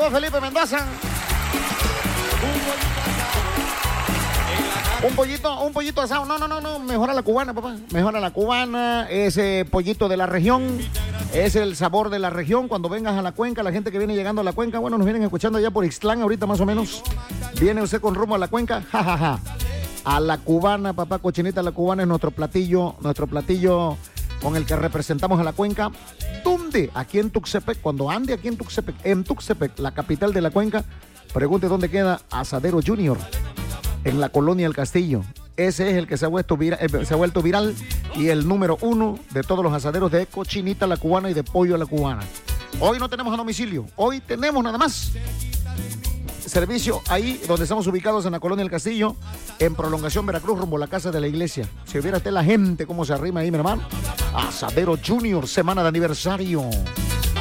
llegó Felipe Mendoza. Un pollito asado. No. Mejora la cubana, papá. Mejora la cubana. Ese pollito de la región. Es el sabor de la región. Cuando vengas a la cuenca, la gente que viene llegando a la cuenca, bueno, nos vienen escuchando allá por Ixtlán ahorita más o menos. Viene usted con rumbo a la cuenca. Ja. A la cubana, papá. Cochinita a la cubana es nuestro platillo con el que representamos a la cuenca. ¿Dónde? Aquí en Tuxtepec. Cuando ande aquí en Tuxtepec, la capital de la cuenca, pregunte dónde queda Asadero Junior. En la colonia El Castillo. Ese es el que se ha vuelto viral y el número 1 de todos los asaderos de cochinita a la cubana y de pollo a la cubana. Hoy no tenemos a domicilio, hoy tenemos nada más servicio ahí donde estamos ubicados en la colonia El Castillo, en Prolongación Veracruz, rumbo a la casa de la iglesia. Si hubiera usted la gente cómo se arrima ahí, mi hermano. Asadero Junior, semana de aniversario.